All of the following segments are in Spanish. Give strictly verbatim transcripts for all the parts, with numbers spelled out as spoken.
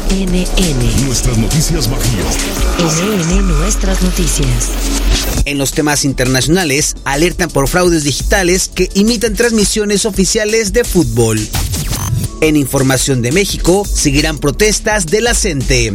N N. Nuestras noticias Bajío. N N Nuestras noticias. En los temas internacionales, alertan por fraudes digitales que imitan transmisiones oficiales de fútbol. En información de México, seguirán protestas de la CENTE.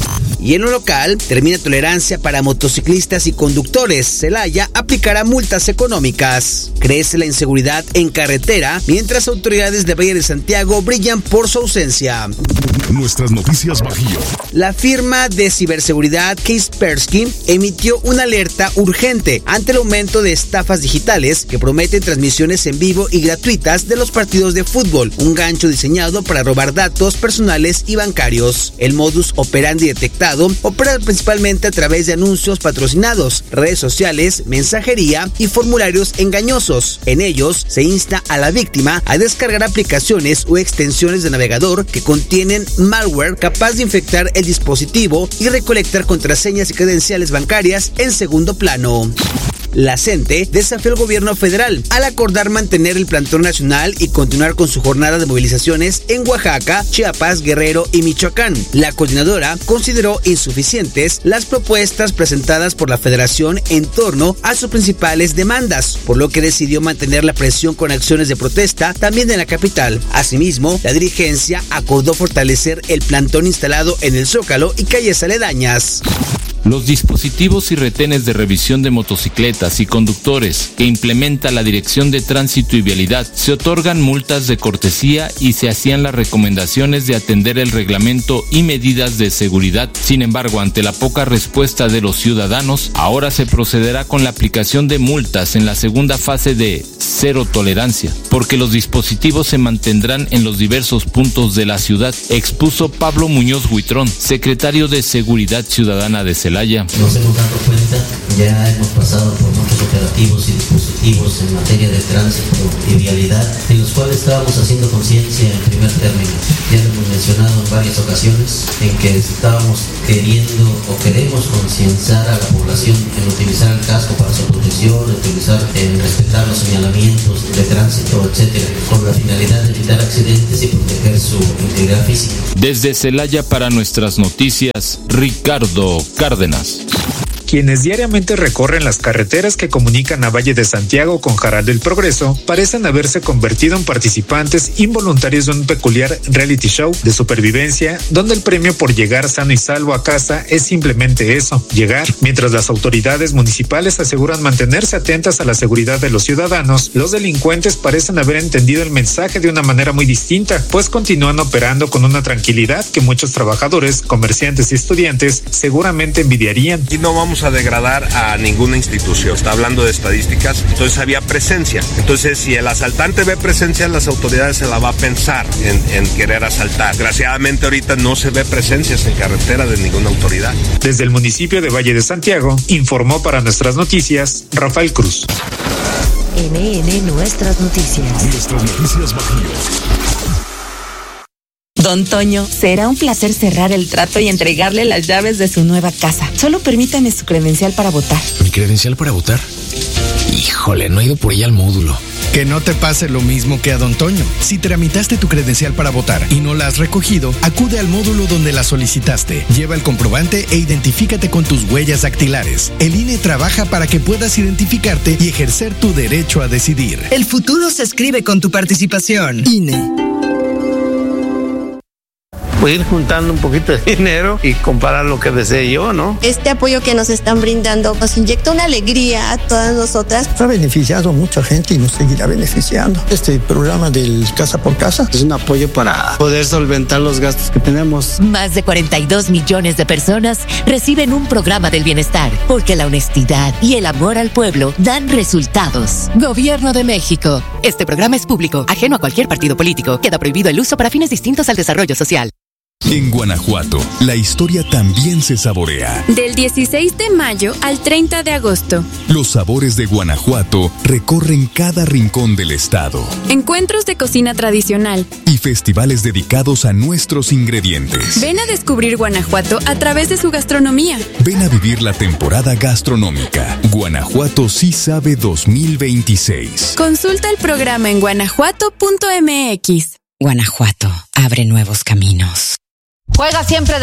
Y en lo local, termina tolerancia para motociclistas y conductores. Celaya aplicará multas económicas. Crece la inseguridad en carretera, mientras autoridades de Valle de Santiago brillan por su ausencia. Nuestras noticias Bajío. La firma de ciberseguridad Kaspersky emitió una alerta urgente ante el aumento de estafas digitales que prometen transmisiones en vivo y gratuitas de los partidos de fútbol, un gancho diseñado para robar datos personales y bancarios. El modus operandi detectado opera principalmente a través de anuncios patrocinados, redes sociales, mensajería y formularios engañosos. En ellos se insta a la víctima a descargar aplicaciones o extensiones de navegador que contienen malware capaz de infectar el dispositivo y recolectar contraseñas y credenciales bancarias en segundo plano. La CENTE desafió al gobierno federal al acordar mantener el plantón nacional y continuar con su jornada de movilizaciones en Oaxaca, Chiapas, Guerrero y Michoacán. La coordinadora consideró insuficientes las propuestas presentadas por la federación en torno a sus principales demandas, por lo que decidió mantener la presión con acciones de protesta también en la capital. Asimismo, la dirigencia acordó fortalecer el plantón instalado en el Zócalo y calles aledañas. Los dispositivos y retenes de revisión de motocicletas y conductores que implementa la Dirección de Tránsito y Vialidad se otorgan multas de cortesía y se hacían las recomendaciones de atender el reglamento y medidas de seguridad. Sin embargo, ante la poca respuesta de los ciudadanos, ahora se procederá con la aplicación de multas en la segunda fase de cero tolerancia, porque los dispositivos se mantendrán en los diversos puntos de la ciudad, expuso Pablo Muñoz Huitrón, secretario de Seguridad Ciudadana de Celaya. Nos hemos dado cuenta, ya hemos pasado por muchos operativos y dispositivos en materia de tránsito y vialidad, en los cuales estábamos haciendo conciencia en primer término. Ya lo hemos mencionado en varias ocasiones, en que estábamos queriendo o queremos concienciar a la población en utilizar el casco para su protección, utilizar, en respetar los señalamientos de tránsito, etcétera, con la finalidad de evitar accidentes y proteger su integridad física. Desde Celaya para Nuestras Noticias, Ricardo Cárdenas. Quienes diariamente recorren las carreteras que comunican a Valle de Santiago con Jaral del Progreso parecen haberse convertido en participantes involuntarios de un peculiar reality show de supervivencia, donde el premio por llegar sano y salvo a casa es simplemente eso, llegar. Mientras las autoridades municipales aseguran mantenerse atentas a la seguridad de los ciudadanos, los delincuentes parecen haber entendido el mensaje de una manera muy distinta, pues continúan operando con una tranquilidad que muchos trabajadores, comerciantes y estudiantes seguramente envidiarían. Y no vamos a degradar a ninguna institución. Está hablando de estadísticas, entonces había presencia. Entonces, si el asaltante ve presencia, las autoridades se la va a pensar en, en querer asaltar. Desgraciadamente, ahorita no se ve presencias en carretera de ninguna autoridad. Desde el municipio de Valle de Santiago, informó para Nuestras Noticias, Rafael Cruz. N N Nuestras Noticias. Nuestras Noticias Bajío. Don Toño, será un placer cerrar el trato y entregarle las llaves de su nueva casa. Solo permítame su credencial para votar. ¿Mi credencial para votar? Híjole, no he ido por ella al módulo. Que no te pase lo mismo que a Don Toño. Si tramitaste tu credencial para votar y no la has recogido, acude al módulo donde la solicitaste. Lleva el comprobante e identifícate con tus huellas dactilares. El I N E trabaja para que puedas identificarte y ejercer tu derecho a decidir. El futuro se escribe con tu participación. I N E. Ir juntando un poquito de dinero y comprar lo que desee yo, ¿no? Este apoyo que nos están brindando nos inyecta una alegría a todas nosotras. Ha beneficiado a mucha gente y nos seguirá beneficiando. Este programa del Casa por Casa es un apoyo para poder solventar los gastos que tenemos. Más de cuarenta y dos millones de personas reciben un programa del bienestar, porque la honestidad y el amor al pueblo dan resultados. Gobierno de México. Este programa es público, ajeno a cualquier partido político. Queda prohibido el uso para fines distintos al desarrollo social. En Guanajuato, la historia también se saborea. Del dieciséis de mayo al treinta de agosto. Los sabores de Guanajuato recorren cada rincón del estado. Encuentros de cocina tradicional. Y festivales dedicados a nuestros ingredientes. Ven a descubrir Guanajuato a través de su gastronomía. Ven a vivir la temporada gastronómica. Guanajuato sí sabe dos mil veintiséis. Consulta el programa en guanajuato punto m x. Guanajuato abre nuevos caminos. Juega siempre de